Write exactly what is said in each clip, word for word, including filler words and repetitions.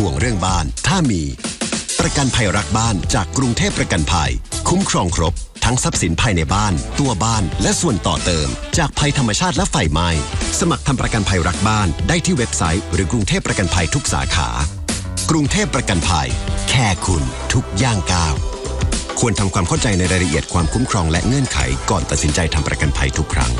ห่วงเรื่องบ้านถ้ามีประกันภัยรักบ้านจากกรุงเทพประกันภัยคุ้มครองครบทั้งทรัพย์สินภายในบ้านตัวบ้านและส่วนต่อเติมจากภัยธรรมชาติและไฟไหม้สมัครทำประกันภัยรักบ้านได้ที่เว็บไซต์หรือกรุงเทพประกันภัยทุกสาขากรุงเทพประกันภัยแค่คุณทุกย่างก้าวควรทำความเข้าใจในรายละเอียดความคุ้มครองและเงื่อนไขก่อนตัดสินใจทำประกันภัยทุกครั้ง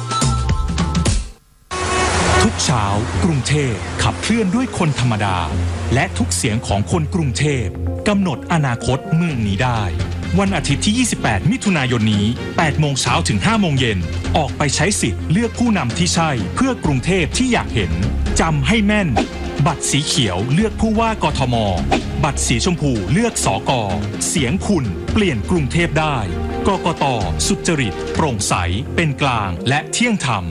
ทุกเช้ากรุงเทพขับเคลื่อนด้วยคนธรรมดาและทุกเสียงของคนกรุงเทพกำหนดอนาคตเมืองนี้ได้วันอาทิตย์ที่ยี่สิบแปดมิถุนายนนี้แปดโมงเช้าถึงห้าโมงเย็นออกไปใช้สิทธิ์เลือกผู้นำที่ใช่เพื่อกรุงเทพที่อยากเห็นจำให้แม่นบัตรสีเขียวเลือกผู้ว่ากทมบัตรสีชมพูเลือกสกเสียงคุณเปลี่ยนกรุงเทพได้กกต.สุจริตโปร่งใสเป็นกลางและเที่ยงธรรม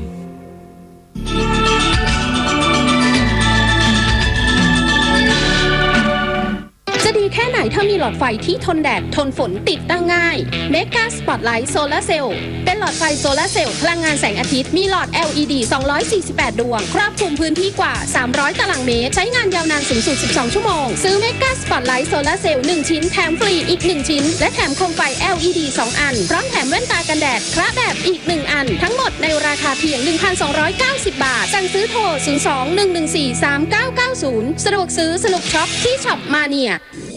จะดีแค่ไหนถ้ามีหลอดไฟที่ทนแดดทนฝนติดตั้งง่าย Mega Spotlight Solar Cell เป็นหลอดไฟโซลาร์เซลล์พลังงานแสงอาทิตย์มีหลอด แอล อี ดี สองร้อยสี่สิบแปด ดวงครอบคลุมพื้นที่กว่าสามร้อยตารางเมตรใช้งานยาวนานสูงสุดสิบสองชั่วโมงซื้อ Mega Spotlight Solar Cell หนึ่งชิ้นแถมฟรีอีกหนึ่งชิ้นและแถมโคมไฟ แอล อี ดี สองอันพร้อมแถมแว่นตากันแดดคระแบบอีกหนึ่งอันทั้งหมดในราคาเพียง หนึ่งพันสองร้อยเก้าสิบ บาทสั่งซื้อโทรศูนย์ สอง หนึ่ง หนึ่ง สี่ สาม เก้า เก้า ศูนย์สะดวกซื้อสนุกช็อปที่ช็อปมาเนีย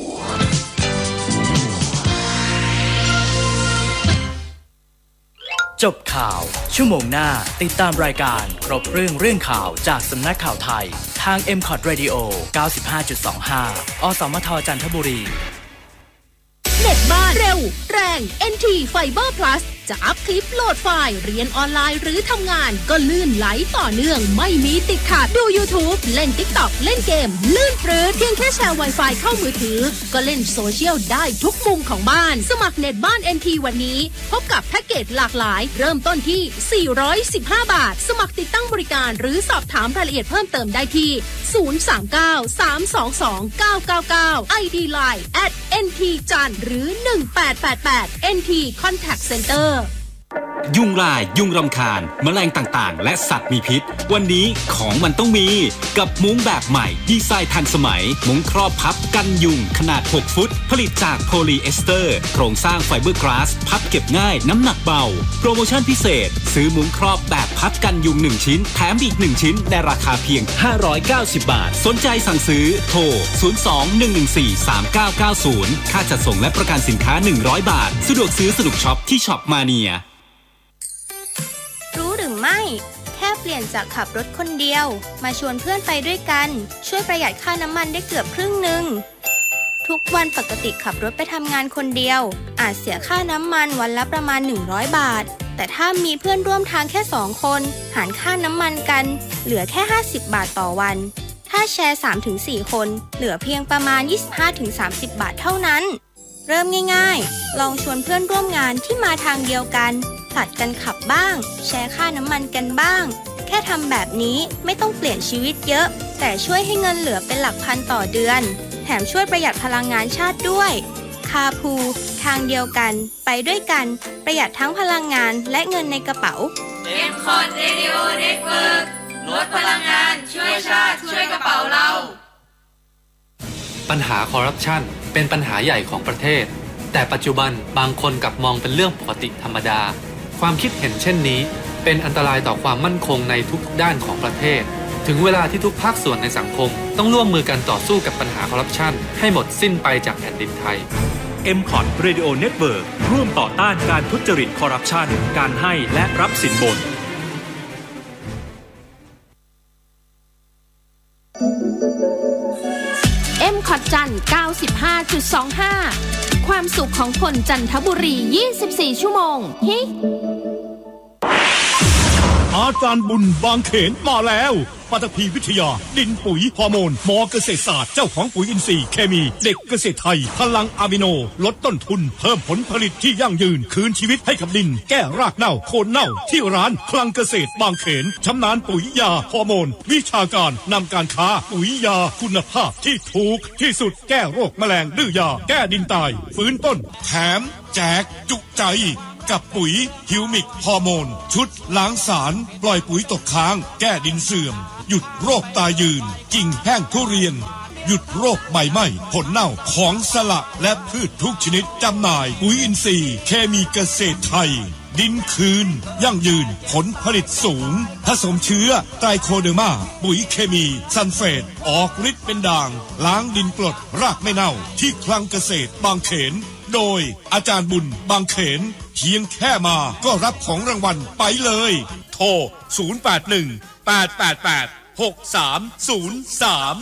จบข่าวชั่วโมงหน้าติดตามรายการครบเรื่องเรื่องข่าวจากสำนักข่าวไทยทาง เอ็ม คอท Radio เก้าสิบห้าจุดสองห้า อสมทจันทบุรีเน็ตบ้านเร็วแรง เอ็น ที Fiber Plus จะอัพคลิปโหลดไฟล์เรียนออนไลน์หรือทำงานก็ลื่นไหลต่อเนื่องไม่มีติดขัดดู YouTube เล่น TikTok เล่นเกมลื่นปรื้ดเพียงแค่แชร์ Wi-Fi เข้ามือถือก็เล่นโซเชียลได้ทุกมุมของบ้านสมัครเน็ตบ้าน เอ็น ที วันนี้พบกับแพ็กเกจหลากหลายเริ่มต้นที่สี่ร้อยสิบห้าบาทสมัครติดตั้งบริการหรือสอบถามรายละเอียดเพิ่มเติมได้ที่ศูนย์ สาม เก้า สาม สอง สอง เก้า เก้า เก้า ไอ ดี ไลน์ แอท เอ็น ที จันทร์ หรือหนึ่งแปดแปดแปด เอ็น ที Contact Center ยุงลายยุงรำคาญแมลงต่างๆและสัตว์มีพิษวันนี้ของมันต้องมีกับมุ้งแบบใหม่ดีไซน์ทันสมัยมุ้งครอบพับกันยุงขนาดหกฟุตผลิตจากโพลีเอสเตอร์โครงสร้างไฟเบอร์กลาสพับเก็บง่ายน้ำหนักเบาโปรโมชั่นพิเศษซื้อมุ้งครอบแบบพับกันยุงหนึ่งชิ้นแถมอีกหนึ่งชิ้นในราคาเพียงห้าร้อยเก้าสิบบาทสนใจสั่งซื้อโทรศูนย์ สอง หนึ่ง หนึ่ง สี่ สาม เก้า เก้า ศูนย์ค่าจัดส่งและประกันสินค้าหนึ่งร้อยบาทสะดวกซื้อสนุกช็อปที่ช็อปมาเนียรู้หรือไม่แค่เปลี่ยนจากขับรถคนเดียวมาชวนเพื่อนไปด้วยกันช่วยประหยัดค่าน้ำมันได้เกือบครึ่งหนึ่งทุกวันปกติขับรถไปทำงานคนเดียวอาจเสียค่าน้ำมันวันละประมาณหนึ่งร้อยบาทแต่ถ้ามีเพื่อนร่วมทางแค่สองคนหารค่าน้ำมันกันเหลือแค่ห้าสิบบาทต่อวันถ้าแชร์ สามถึงสี่ คนเหลือเพียงประมาณ ยี่สิบห้าถึงสามสิบ บาทเท่านั้นเริ่มง่ายๆลองชวนเพื่อนร่วมงานที่มาทางเดียวกันผลัดกันขับบ้างแชร์ค่าน้ำมันกันบ้างแค่ทำแบบนี้ไม่ต้องเปลี่ยนชีวิตเยอะแต่ช่วยให้เงินเหลือเป็นหลักพันต่อเดือนแถมช่วยประหยัดพลังงานชาติด้วยคาพูทางเดียวกันไปด้วยกันประหยัดทั้งพลังงานและเงินในกระเป๋าเอ็ม คอท Radio Network ลดพลังงานช่วยชาติช่วยกระเป๋าเราปัญหาคอร์รัปชันเป็นปัญหาใหญ่ของประเทศแต่ปัจจุบันบางคนกลับมองเป็นเรื่องปกติธรรมดาความคิดเห็นเช่นนี้เป็นอันตรายต่อความมั่นคงในทุกด้านของประเทศถึงเวลาที่ทุกภาคส่วนในสังคมต้องร่วมมือกันต่อสู้กับปัญหาคอร์รัปชันให้หมดสิ้นไปจากแผ่นดินไทยเอ็ม คอท Radio Network ร่วมต่อต้านการทุจริตคอร์รัปชันการให้และรับสินบนเอ็ม คอท จันทร์ เก้าสิบห้าจุดสองห้า ความสุขของคนจันทบุรียี่สิบสี่ชั่วโมงฮิอาจารย์บุญบางเขนมาแล้วปฐพีวิทยาดินปุ๋ยฮอร์โมนมอเกษตรศาสตร์เจ้าของปุ๋ยอินทรีย์เคมีเด็กเกษตรไทยพลังอะมิโนลดต้นทุนเพิ่มผลผลิตที่ยั่งยืนคืนชีวิตให้กับดินแก้รากเน่าโคนเน่าที่ร้านคลังเกษตรบางเขนชำนาญปุ๋ยยาฮอร์โมนวิชาการนำการค้าปุ๋ยยาคุณภาพที่ถูกที่สุดแก้โรคแมลงดื้อยาแก้ดินตายฟื้นต้นแถมแจกจุใจกับปุ๋ยฮิวมิกฮอร์โมนชุดล้างสารปล่อยปุ๋ยตกค้างแก้ดินเสื่อมหยุดโรคตายยืนกิ่งแห้งทุเรียนหยุดโรคใบไหม้ผลเน่าของสละและพืชทุกชนิดจำหน่ายปุ๋ยอินทรีย์เคมีเกษตรไทยดินคืนยั่งยืนผลผลิตสูงผสมเชื้อไตรโคเดอร์มาปุ๋ยเคมีซัลเฟตออกฤทธิ์เป็นด่างล้างดินกรดรากไม่เน่าที่คลังเกษตรบางเขนโดยอาจารย์บุญบางเขนเพียงแค่มาก็รับของรางวัลไปเลยโทรศูนย์ แปด หนึ่ง แปด แปด แปด หก สาม ศูนย์ สาม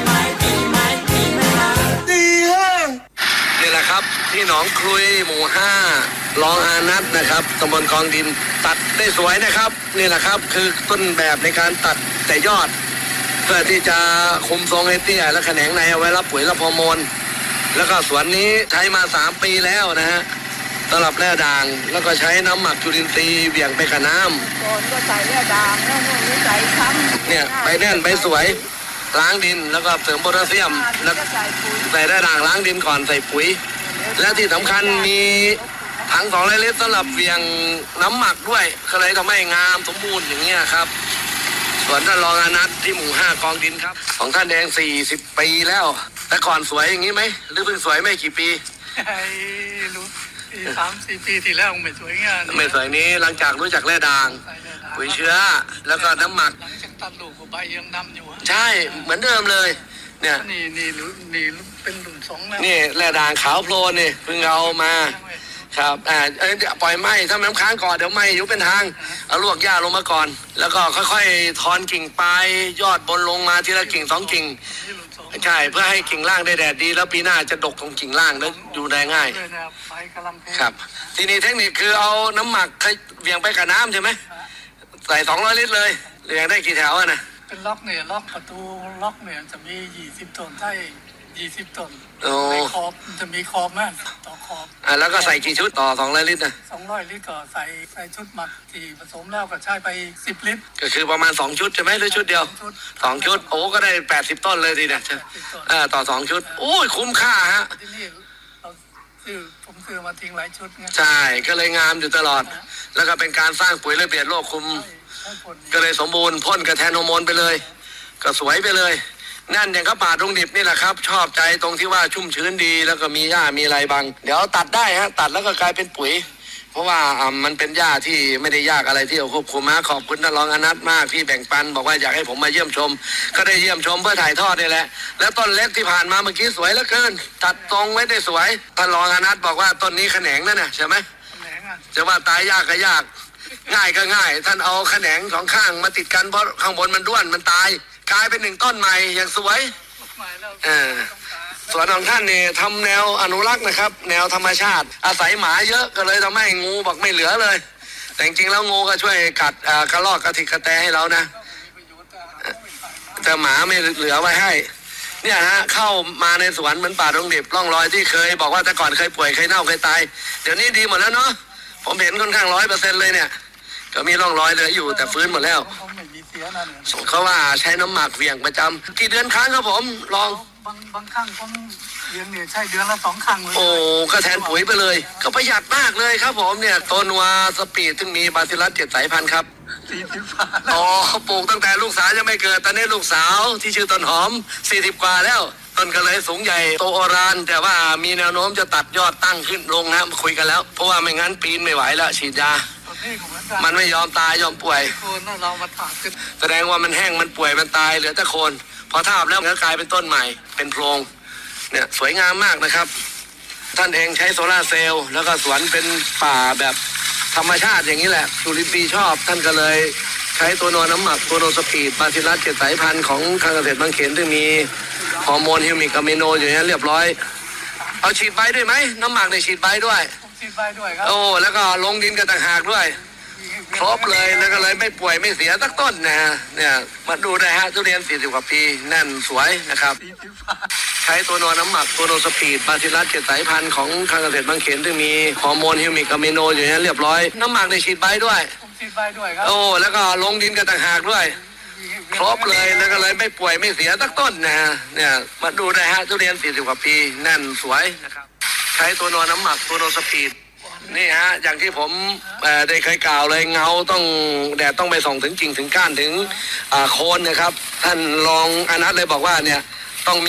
ดีฮะนี่แหละครับที่หนองครุยหมู่ห้ารองอานัทนะครับตำบลคลองดินตัดได้สวยนะครับนี่แหละครับคือต้นแบบในการตัดแต่ยอดเพื่อที่จะคุมทรงให้เตี้ยและแขนงในเอาไว้รับปุ๋ยรับฮอร์โมนแล้วก็สวนนี้ใช้มาสามปีแล้วนะฮะสำหรับแร่ด่างแล้วก็ใช้น้ำหมักจุลินทรีย์เบี่ยงไปกับน้ำก่อนก็ใส่แร่ด่างแล้วนี่ใส่ช้ำเนี่ยใบแน่นใบสวยล้างดินแล้วก็เสริมโพแทสเซียมแล้วใส่แร่ด่างล้างดินก่อนใส่ปุ๋ยและที่สำคัญมีถังสองร้อยลิตรสำหรับเบี่ยงน้ำหมักด้วยก็เลยทำให้งามสมบูรณ์อย่างเงี้ยครับสวนท่านรองอานัทที่หมู่ห้ากองดินครับของท่านแดงสี่สิบปีแล้วแต่ก่อนสวยอย่างนี้ไหมหรือเพิ่งสวยไม่กี่ปีไอ้รู้ปีสามสี่ปีที่แล้วไม่สวยงามไม่สวยนี้หลังจากรู้จักแร่ด่างปุ๋ยเชื้อแล้วก็น้ำหมักหลังจากตัดลูกใบยังดำอยู่ใช่เหมือนเดิมเลยเนี่ยนี่นี่นี่เป็นหลุมสองแล้วนี่แร่ด่างขาวโพลนนี่เพิ่งเอามาครับอ่าเอ้ยปล่อยไหมถ้าน้ำค้างก่อนเดี๋ยวไหมอยู่เป็นทางเอาลวกหญ้าลงมาก่อนแล้วก็ค่อยๆถอนกิ่งปลายยอดบนลงมาทีละกิ่งสองกิ่งใช่เพื่อให้กิ่งล่างได้แดดดีแล้วปีหน้าจะดกของกิ่งล่างแล้วดูได้ง่ายครับทีนี้เทคนิคคือเอาน้ำหมักเบี่ยงไปกับน้ำใช่ไหมใส่สองร้อยลิตรเลยเรียงได้กี่แถวอะนะเป็นล็อกเนี่ยล็อกประตูล็อกเนี่ยจะมียี่สิบต้นใช่ยี่สิบต้นในขอบจะมีขอบไหมต่อขอบอ่าแล้วก็ใส่กี่ชุดต่อสองร้อยลิตรนะสองร้อยลิตรก็ใส่ใส่ชุดหมักที่ผสมแล้วก็ใช้ไปสิบลิตรก็คือประมาณสองชุดใช่ไหมหรือชุดเดียวสองชุดโอ้ก็ได้แปดสิบต้นเลยทีเนี่ยอ่าต่อสองชุดโอ้ยคุ้มค่าฮะที่นี่เราซื้อผมซื้อมาทิ้งหลายชุดไงใช่ก็เลยงามอยู่ตลอดแล้วก็เป็นการสร้างปุ๋ยระเบียดโลกคุมก็เลยสมบูรณ์พ่นกระแทนฮอร์โมนไปเลยก็สวยไปเลยนั่นอย่างก็ป่าดงดิบนี่แหละครับชอบใจตรงที่ว่าชุ่มชื้นดีแล้วก็มีหญ้ามีอะไรบางเดี๋ยวตัดได้ฮะตัดแล้วก็กลายเป็นปุ๋ยเพราะว่าอ่ามันเป็นหญ้าที่ไม่ได้ยากอะไรที่เราควบคุมมาขอบคุณท่านรองอนัทมากที่แบ่งปันบอกว่าอยากให้ผมมาเยี่ยมชมก็ได้เยี่ยมชมเพื่อถ่ายทอดนี่แหละแล้วต้นเล็กที่ผ่านมาเมื่อกี้สวยเหลือเกินตัดตรงไว้ได้สวยท่านรองอนัทบอกว่าต้นนี้แขนงนั่นน่ะใช่ไหมจะว่าตายยากก็ยากง่ายก็ง่ายท่านเอาแขนงสองข้างมาติดกันเพราะข้างบนมันด้วนมันตายกลายเป็นหนึ่งต้นใหม่อย่างสวยเออสวนของท่านเนี่ยทำแนวอนุรักษ์นะครับแนวธรรมชาติอาศัยหมาเยอะก็เลยทำให้งูบอกไม่เหลือเลยแต่จริงๆแล้วงูก็ช่วยกัดกระรอกกระทิกระแตให้เรานะแต่หมาไม่เหลือไว้ให้เนี่ยฮะเข้ามาในสวนเหมือนป่าดงดิบร่องรอยที่เคยบอกว่าแต่ก่อนเคยป่วยเคยเน่าเคยตายเดี๋ยวนี้ดีหมดแล้วเนาะผมเห็นค่อนข้างร้อยเปอร์เซ็นต์เลยเนี่ยก็มีร่องรอยเหลืออยู่แต่ฟื้นหมดแล้วเขาว่าใช้น้ำหมักเวี่ยงประจำกี่เดือนครั้งครับผมลองบางบางครั้งผมเดือนเนี่ยใช่เดือนละสองครั้งเลยโอ้ก็แทนปุ๋ยไปเลยก็ประหยัดมากเลยครับผมเนี่ยต้นวาสปีดซึ่งมีบาซิลัสเจ็ดสายพันธุ์ครับสี่สิบอ๋อปลูกตั้งแต่ลูกสาวยังไม่เกิดตอนนี้ลูกสาวที่ชื่อต้นหอมสี่สิบกว่าแล้วต้นก็เลยสูงใหญ่โตโอรานแต่ว่ามีแนวโน้มจะตัดยอดตั้งขึ้นลงนะคุยกันแล้วเพราะว่าไม่งั้นปีนไม่ไหวแล้วฉีดยามันไม่ยอมตายยอมป่วยเรามาถากขึ้นแสดงว่ามันแห้งมันป่วยมันตายเหลือแต่โคนพอทาบแล้วมันก็กลายเป็นต้นใหม่เป็นโพรงเนี่ยสวยงามมากนะครับท่านเองใช้โซล่าเซลล์แล้วก็สวนเป็นป่าแบบธรรมชาติอย่างนี้แหละจุลินทรีย์ชอบท่านก็เลยใช้ตัวนอนน้ำหมักตัวโนสปีดบาซิลัสเจ็ดสายพันธุ์ของทางเกษตรบางเขนที่มีฮอร์โมนฮิวมิกอะมิโนอยู่นี้เรียบร้อยเอาฉีดใบด้วยไหมน้ำหมักในฉีดใบด้วยฉีดใบด้วยครับโอ้แล้วก็ลงดินกันต่างหากด้วยครบเลยแล้วก็เลยไม่ป่วยไม่เสียสักต้นนะเนี่ยมาดูได้ฮะทุเรียนสี่สิบกว่าปีแน่นสวยนะครับใช้ตัวนอนน้ำหมักตัวโนสปีดบาซิลัสเจ็ดสายพันธุ์ของทางเกษตรบางเขนที่มีฮอร์โมนฮิวมิกอะมิโนอยู่นี้เรียบร้อยน้ำหมักในฉีดใบด้วยฉีดใบด้วยครับโอ้แล้วก็ลงดินกันต่างหากด้วยครบเลยแล้วก็เลยไม่ป่วยไม่เสียสักต้นนะเนี่ยมาดูได้ฮะทุเรียนสี่สิบกว่าปีแน่นสวยนะครับใช้ตัวนอนน้ำหมักตัวโนสปีดนี่ฮะอย่างที่ผมได้เคยกล่าวเลยเงาต้องแดดต้องไปส่องถึงกิ่งถึงก้านถึงโคนนะครับท่านรองอนัทเลยบอกว่าเนี่ย